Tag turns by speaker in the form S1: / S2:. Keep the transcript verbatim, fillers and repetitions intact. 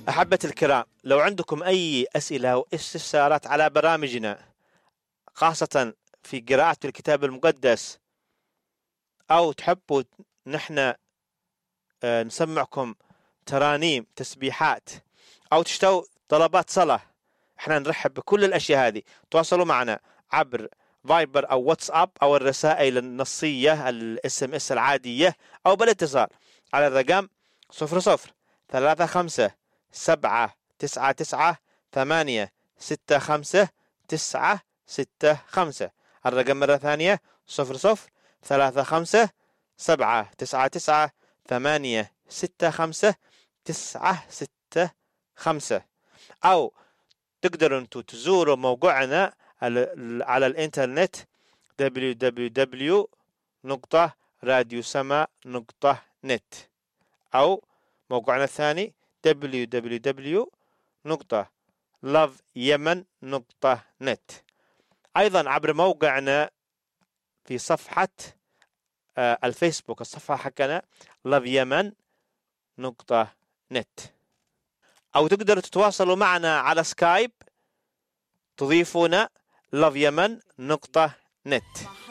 S1: أحبة الكرام، لو عندكم أي أسئلة أو استفسارات على برامجنا، خاصة في قراءة الكتاب المقدس، أو تحبوا نحن نسمعكم ترانيم تسبيحات، أو تشتوا طلبات صلاة، احنا نرحب بكل الأشياء هذه. تواصلوا معنا عبر فايبر أو واتساب أو الرسائل النصية الاس ام اس العادية، أو بالاتصال على الرقم صفر صفر ثلاثة خمسة سبعة تسعة تسعة ثمانية ستة خمسة تسعة ستة خمسة. الرقم مرة ثانية صفر صفر ثلاثة خمسة سبعة تسعة تسعة ثمانية ستة خمسة تسعة ستة خمسة. أو تقدروا أنتوا تزوروا موقعنا على الإنترنت دبليو دبليو دبليو دوت راديو سما دوت نت، أو موقعنا الثاني دبليو دبليو دبليو دوت لاف يمن دوت نت. أيضا عبر موقعنا في صفحة الفيسبوك، الصفحة حقنا لاف يمن دوت نت. أو تقدروا تتواصلوا معنا على سكايب، تضيفونا لاف يمن دوت نت.